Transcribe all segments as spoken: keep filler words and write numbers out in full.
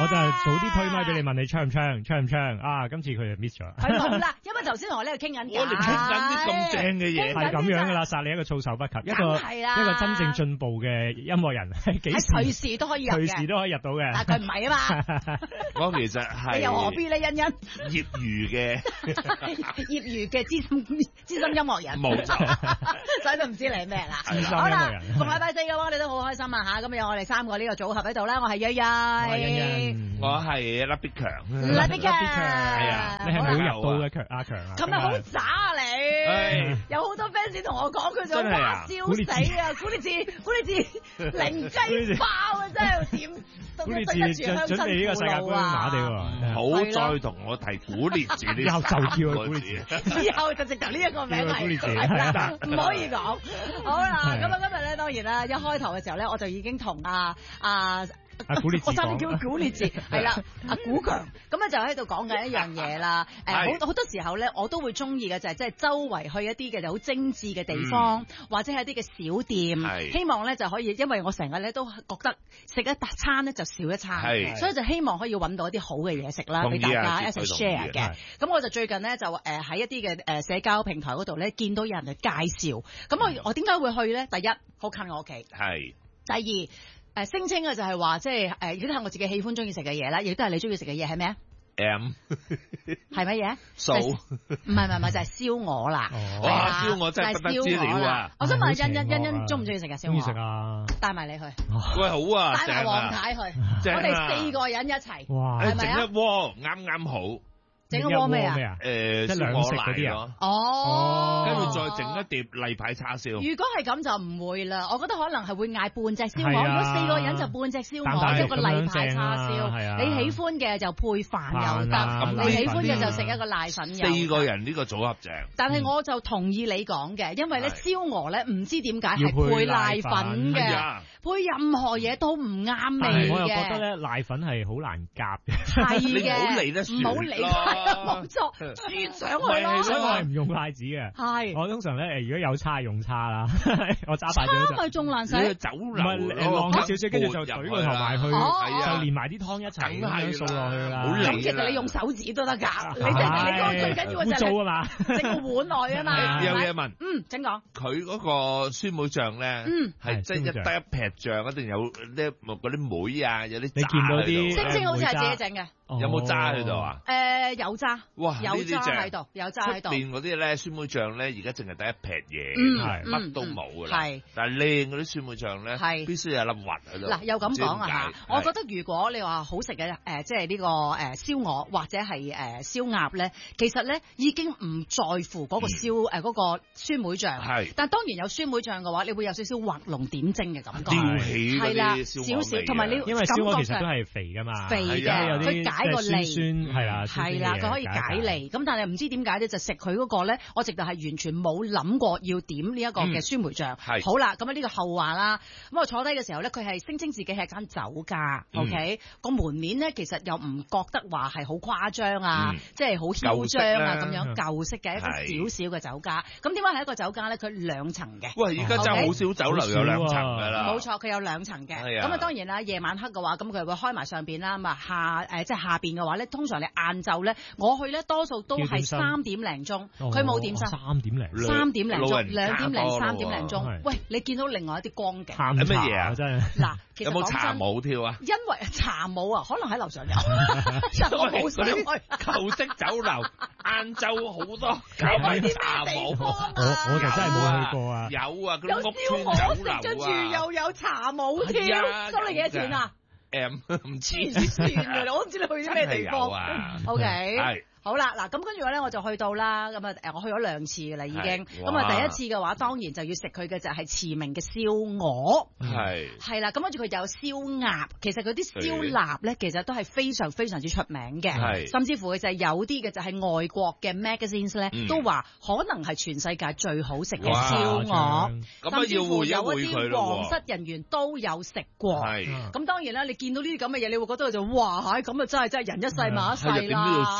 我就係早啲推麥俾你問你唱唔唱，唱唔唱啊？今次佢就 miss 咗。 係冇啦，因為頭先同我呢度傾緊偈， 我哋傾緊啲咁正嘅嘢， 係咁樣噶啦，殺你一個措手不及，一個一個真正進步嘅音樂人，幾隨時都可以入嘅， 隨時都可以入到嘅。 但佢唔係啊嘛。 我其實係你又何必咧，欣欣？ 業餘嘅， 業餘嘅資深資深音樂人， 冇錯， 所以都唔知你係咩啦。 資深音樂人。 逢禮拜四嘅話，我哋都好開心啊嚇！咁有我哋三個呢個組合喺度啦，我係欣欣， 我係欣欣， 我係粒必強， 粒必強， 係啊， 你係冇入到嘅強阿強啊！ 琴日好渣啊你，有好多 fans 同我講佢就話笑死啊！古力治，古力治零雞爆啊！真係點都對得住鄉親父老啊！ 好再同我提古烈治呢， 以後就叫佢古烈治， 以後就直頭呢一個名係係啦，唔可以講。好啦，咁啊今日咧當然啦，一開頭嘅時候咧，我就已經同阿阿阿古烈治， 我差啲叫古烈治，係啦，阿古強，咁啊就喺度講緊一樣嘢啦。誒，好好多時候咧，我都會中意嘅就係即係周圍去一啲嘅就好精緻嘅地方，或者係一啲嘅小店，希望咧就可以，因為我成日咧都覺得食一笪餐咧就少一餐，所以就希望可以揾到一啲好嘅嘢食啦，俾大家一齊 share 嘅。咁我就最近咧就誒喺一啲嘅誒社交平台嗰度咧見到有人嚟介紹，咁我我點解會去咧？第一，好近我屋企， 係。 第二，誒聲稱嘅就係話，即係誒，亦都係我自己喜歡中意食嘅嘢啦，亦都係你中意食嘅嘢係咩啊 ？M 係乜嘢？ 數唔係唔係唔係就係燒鵝啦！ 哇，燒鵝真係不得之了啊！ 我想問欣欣，欣欣中唔中意食啊？燒鵝？ 中意食啊！ 帶埋你去。 喂，好啊， 帶埋黃太去，我哋四個人一齊。 哇！ 係咪啊？ 整一鍋啱啱好。 整個鍋咩啊？ 誒， 即係兩食嗰啲啊。 哦， 跟住再整一碟例牌叉燒。 如果係咁就唔會啦，我覺得可能係會嗌半隻燒鵝。如果四個人就半隻燒鵝，一個例牌叉燒。你喜歡嘅就配飯又得，你喜歡嘅就食一個瀨粉又得。 四個人呢個組合正。 但係我就同意你講嘅，因為咧燒鵝咧唔知點解係配瀨粉嘅，配任何嘢都唔啱味嘅。 我又覺得咧瀨粉係好難夾嘅。 係嘅， 你唔好理得唔好理。冇錯，啜上去咯。 所以我係唔用筷子嘅。 係， 我通常咧誒，如果有叉用叉啦，我揸筷子就。 叉咪仲難食。 酒樓唔係誒，浪少少，跟住就懟個頭埋去，就連埋啲湯一齊咁樣掃落去啦。 咁其實你用手指都得㗎。你你個最緊要嘅就係污糟啊嘛， 整個碗內啊嘛。 有嘢問。 嗯，請講。 佢嗰個酸梅醬咧， 嗯， 係即係一得一劈醬，一定有啲嗰啲梅啊，有啲你見到啲星星好似係自己整嘅。 有冇渣喺度啊？ 誒有渣， 哇！ 有渣喺度，有渣喺度。 邊嗰啲咧酸梅醬咧，而家淨係得一撇嘢，乜都冇㗎啦。係，但係靚嗰啲酸梅醬咧，係必須有粒核喺度。嗱， 又咁講啊嚇！我覺得如果你話好食嘅誒，即係呢個誒燒鵝或者係誒燒鴨咧，其實咧已經唔在乎嗰個燒誒嗰個酸梅醬。係，但當然有酸梅醬嘅話，你會有少少畫龍點睛嘅感覺。 吊起嗰啲燒鵝味。 少少，同埋你因為燒鵝其實都係肥㗎嘛， 肥嘅，佢解個酸脷係啦， 係啦，佢可以解脷。咁但係唔知點解咧，就食佢嗰個咧，我直頭係完全冇諗過要點呢一個嘅酸梅醬。係好啦，咁啊呢個後話啦。咁我坐低嘅時候咧，佢係聲稱自己係間酒家。OK，個門面咧其實又唔覺得話係好誇張啊，即係好囂張啊咁樣舊式嘅一個少少嘅酒家。咁點解係一個酒家咧？佢兩層嘅。 喂，而家真係好少酒樓有兩層㗎啦。 冇錯，佢有兩層嘅。咁啊當然啦，夜晚黑嘅話，咁佢會開埋上邊啦。咁啊下誒即係下邊嘅話咧，通常你晏晝咧，我去咧多數都係三點零鐘，佢冇點心。 三點零， 三點零鐘，兩點零，三點零鐘。喂，你見到另外一啲光景係乜嘢啊？真係嗱，其實有冇茶舞跳啊？ 因為茶舞啊，可能喺樓上有。我冇上去。 舊式酒樓晏晝好多搞啲茶舞。 我我就真係冇去過啊。 有啊，嗰啲屋村酒樓啊，跟住又有茶舞跳，收你幾多錢啊？ 誒唔知算㗎，我都唔知你去啲咩地方。O K， 係好啦，嗱咁跟住咧，我就去到啦。咁啊誒，我去咗兩次㗎啦，已經。咁啊，第一次嘅話，當然就要食佢嘅就係馳名嘅燒鵝。係。係啦，咁跟住佢就有燒鴨。其實嗰啲燒臘咧，其實都係非常非常之出名嘅。係。甚至乎佢就係有啲嘅就係外國嘅 magazines 咧，都話可能係全世界最好食嘅燒鵝。甚至乎有一啲皇室人員都有食過。係。咁當然啦，你見到呢啲咁嘅嘢，你會覺得就哇，咁啊真係真係人一世物一世啦。係咪？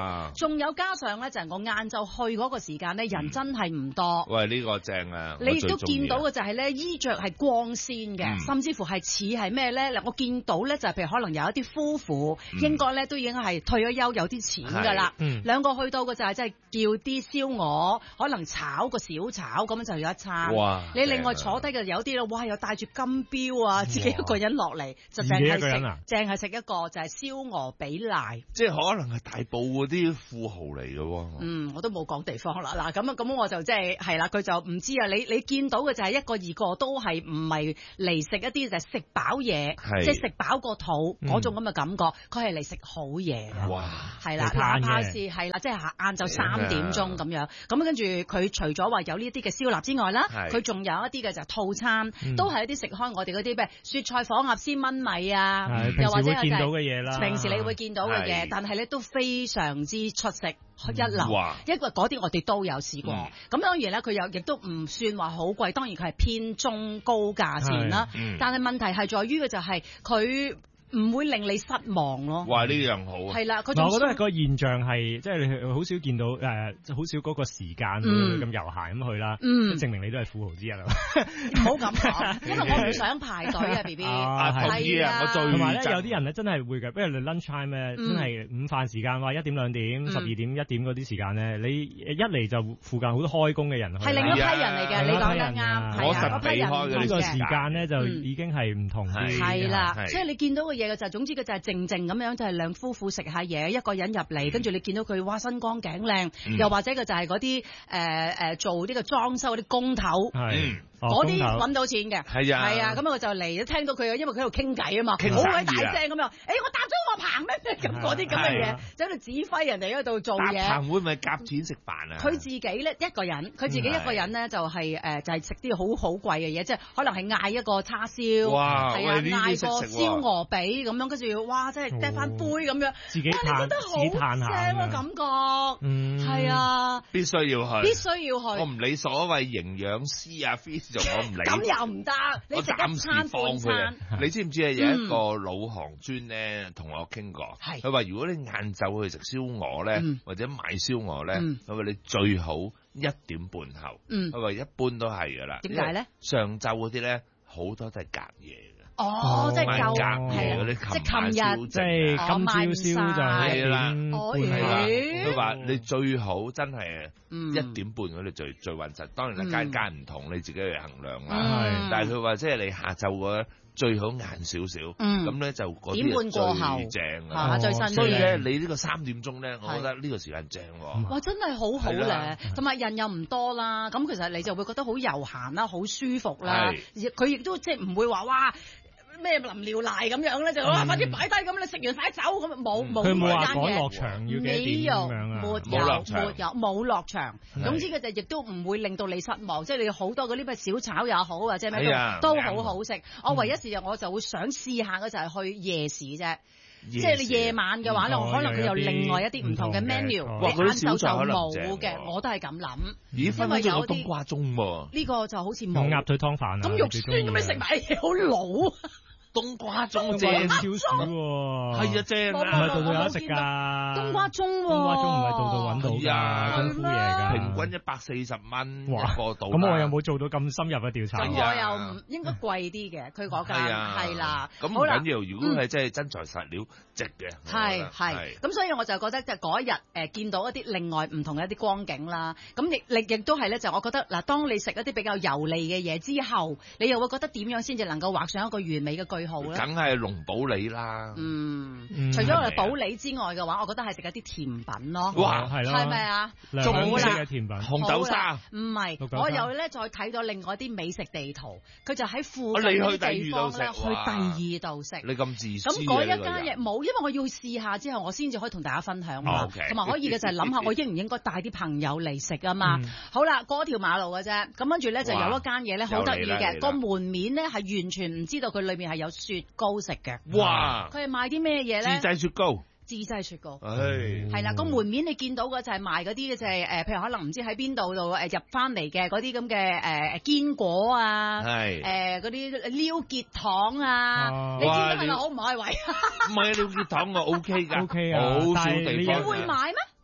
啦。仲有加上咧，就係我晏晝去嗰個時間咧，人真係唔多。 喂，呢個正啊！ 你亦都見到嘅就係咧，衣着係光鮮嘅，甚至乎係似係咩咧？嗱，我見到咧就係譬如可能有一啲夫婦，應該咧都已經係退咗休，有啲錢㗎啦。兩個去到嘅就係即係叫啲燒鵝，可能炒個小炒咁樣就有一餐。哇！你另外坐低嘅有啲咧，哇！又帶住金錶啊，自己一個人落嚟就淨係食，淨係食一個就係燒鵝比賴。 即係可能係大埔嗰啲富豪嚟嘅喎。 嗯，我都冇講地方啦。嗱，咁啊，咁我就即係係啦，佢就唔知啊。你你見到嘅就係一個二個都係唔係嚟食一啲就係食飽嘢，即係食飽個肚嗰種咁嘅感覺。佢係嚟食好嘢嘅。哇！係啦，哪怕是係啦，即係晏晝三點鐘咁樣。咁跟住佢除咗話有呢啲嘅燒臘之外啦，佢仲有一啲嘅就係套餐，都係一啲食開我哋嗰啲咩雪菜火鴨絲炆米啊，又或者係見到嘅嘢啦。 平時你會見到嘅嘢，但係咧都非常之出色。一流，因為嗰啲我哋都有試過。咁、嗯、當然咧，佢又亦都唔算話好貴，當然佢係偏中高價錢啦。嗯、但係問題係在於嘅就係佢唔會令你失望咯。 哇！呢樣好係啦，佢我覺得個現象係即係你好少見到誒，好、呃、少嗰個時間咁悠閒咁去啦。嗯，證明你都係富豪之一啦。 唔好咁講，因為我唔想排隊啊 ，B B。 啊，係啊，我最同埋咧，有啲人咧真係會嘅，不如你 lunch time 咧，真係午飯時間話一點兩點、十二點一點嗰啲時間咧，你一嚟就附近好多開工嘅人， 係另一批人嚟嘅，你講得啱。 我實避開嘅呢個時間咧，就已經係唔同啲。 係啦，所以你見到嘅嘢嘅就係，總之嘅就係靜靜咁樣，就係兩夫婦食下嘢，一個人入嚟，跟住你見到佢哇身光頸靚，又或者嘅就係嗰啲誒誒做呢個裝修嗰啲工頭。嗰啲揾到錢嘅，係啊，係啊，咁我就嚟，聽到佢，因為佢喺度傾偈啊嘛，好鬼大聲咁樣，誒我搭咗個棚咩咩咁嗰啲咁嘅嘢，就喺度指揮人哋喺度做嘢。 搭棚會唔會夾錢食飯啊？ 佢自己咧一個人，佢自己一個人咧就係誒就係食啲好好貴嘅嘢，即係可能係嗌一個叉燒，係啊，嗌個燒鵝髀咁樣，跟住哇，真係掟翻杯咁樣， 自己嘆，自己嘆下嘅感覺，嗯，係啊， 必須要去， 必須要去。 我唔理所謂營養師啊 ，fish 我唔理。 咁又唔得，你食一餐半餐。 你知唔知啊？有一個老行專咧，同我傾過，佢話如果你晏晝去食燒鵝咧，或者買燒鵝咧，佢話你最好一點半後。佢話一般都係噶啦。點解咧？上晝嗰啲咧好多都係隔夜嘅。 哦，即係舊隔夜嗰啲， 即係琴日， 即係今朝燒就係啦。 佢話你最好真係一點半嗰啲最最穩陣。當然啦，間間唔同，你自己去衡量啦。但係佢話即係你下晝嗰最好晏少少，咁咧就嗰啲最正啊！ 最新所以咧，你呢個三點鐘咧，我覺得呢個時間正喎。 哇，真係好好咧，同埋人又唔多啦，咁其實你就會覺得好悠閒啦，好舒服啦。佢亦都即係唔會話哇。咩臨尿賴咁樣咧，就哇快啲擺低咁，你食完快走咁，冇冇佢冇話趕落場要幾點咁樣啊？ 沒有沒有冇落場。總之佢就亦都唔會令到你失望，即係你好多嗰啲咩小炒也好或者咩都都好好食。我唯一時日我就會想試下嘅就係去夜市啫，即係你夜晚嘅話咧，可能佢有另外一啲唔同嘅 menu，你晏晝就冇嘅，我都係咁諗。 因為有啲冬瓜盅喎， 呢個就好似冇鴨腿湯飯啊， 咁肉酸咁你食埋嘢好老。 冬瓜盅正超市喎， 係啊正啊， 唔係度度有得食㗎。 冬瓜盅喎， 冬瓜盅唔係度度揾到㗎，功夫嘢㗎。 平均一百四十蚊一個度。 咁我有冇做到咁深入嘅調查？ 咁我又唔應該貴啲嘅，佢嗰間係啦。 咁唔緊要，如果係真係真材實料值嘅。 係係。咁所以我就覺得即係嗰一日誒見到一啲另外唔同嘅一啲光景啦。咁亦亦亦都係咧，就我覺得嗱，當你食一啲比較油膩嘅嘢之後，你又會覺得點樣先至能夠畫上一個完美嘅句號咧？ 梗係龍寶梨啦。 嗯，除咗我哋寶梨之外嘅話，我覺得係食一啲甜品咯。 哇， 係咯， 係咪啊？ 中式嘅甜品， 紅豆沙。 唔係，我又咧再睇咗另外啲美食地圖，佢就喺附近啲地方咧去第二度食。 你咁自私。 咁嗰一間嘢冇，因為我要試下之後，我先至可以同大家分享嘛。同埋可以嘅就係諗下，我應唔應該帶啲朋友嚟食啊嘛。好啦，過條馬路嘅啫，咁跟住咧就有一間嘢咧好得意嘅，個門面咧係完全唔知道佢裏面係有雪糕食嘅。 哇！ 佢係賣啲咩嘢咧？ 自製雪糕。 自製雪糕， 係係啦，個門面你見到嘅就係賣嗰啲嘅就係誒，譬如可能唔知喺邊度度誒入翻嚟嘅嗰啲咁嘅誒堅果啊，係誒嗰啲撩結糖啊，你見到係咪好唔開胃？ 唔係啊，撩結糖我 OK 㗎 ，OK 啊， 好少地方。 你會買咩？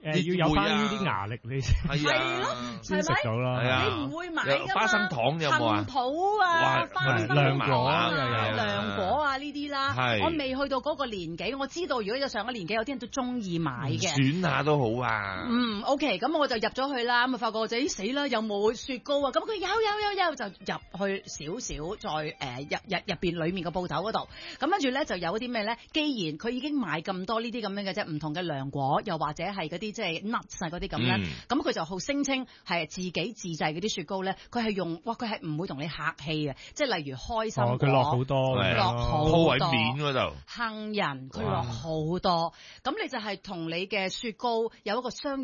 誒要有翻呢啲牙力你係咯， 先食到啦。 你唔會買㗎嘛？ 花生糖有冇啊？ 杏脯啊，花生涼果啊， 涼果啊呢啲啦。我未去到嗰個年紀，我知道如果有上咗年紀，有啲人都中意買嘅。 選下都好啊。 嗯 ，OK， 咁我就入咗去啦，咁啊發覺我仔死啦，有冇雪糕啊？咁佢有有有有，就入去少少，再誒、呃、入入入邊裡面個鋪頭嗰度。咁跟住咧就有啲咩咧？既然佢已經買咁多呢啲咁樣嘅啫，唔同嘅涼果，又或者係嗰啲即係 nuts 啊嗰啲咁咧，咁佢、嗯、就好聲稱係自己自製嗰啲雪糕咧，佢係用哇，佢係唔會同你客氣嘅，即係例如開心果， 佢落好多， 落好多， 鋪喺面嗰度， 杏仁佢落好多，咁你就係同你嘅雪糕有一個相